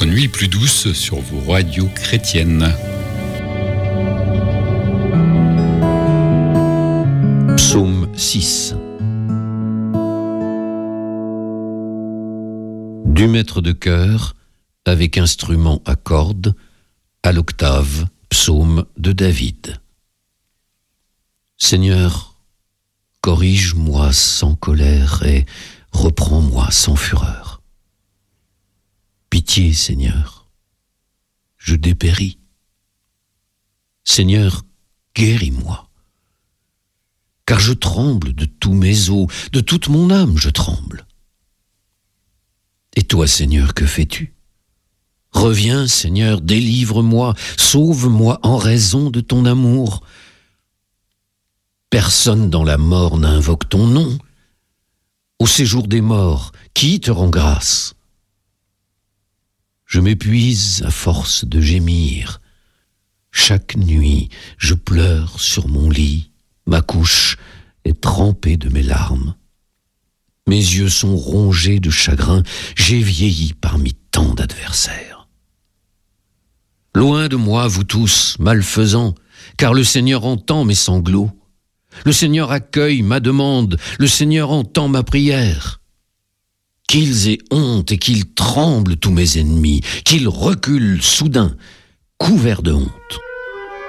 votre nuit plus douce sur vos radios chrétiennes. Psaume 6. Du maître de chœur, avec instrument à cordes, à l'octave, psaume de David. Seigneur, corrige-moi sans colère et reprends-moi sans fureur. Pitié, Seigneur, je dépéris. Seigneur, guéris-moi. Car je tremble de tous mes os, de toute mon âme je tremble. Et toi, Seigneur, que fais-tu ? Reviens, Seigneur, délivre-moi, sauve-moi en raison de ton amour. Personne dans la mort n'invoque ton nom. Au séjour des morts, qui te rend grâce ? Je m'épuise à force de gémir. Chaque nuit, je pleure sur mon lit. Ma couche est trempée de mes larmes. Mes yeux sont rongés de chagrin. J'ai vieilli parmi tant d'adversaires. Loin de moi, vous tous, malfaisants, car le Seigneur entend mes sanglots. Le Seigneur accueille ma demande. Le Seigneur entend ma prière. Qu'ils aient honte et qu'ils tremblent tous mes ennemis, qu'ils reculent soudain, couverts de honte.